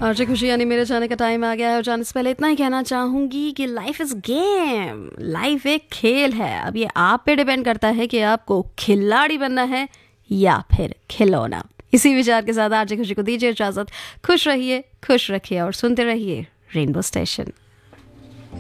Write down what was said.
RJ खुशी यानी मेरे जाने का टाइम आ गया है और जाने से पहले इतना ही कहना चाहूंगी कि लाइफ इज गेम, लाइफ एक खेल है। अब ये आप पे डिपेंड करता है कि आपको खिलाड़ी बनना है या फिर खिलौना। इसी विचार के साथ आरजे खुशी को दीजिए इजाजत। खुश रहिए, खुश रखिए और सुनते रहिए रेनबो स्टेशन।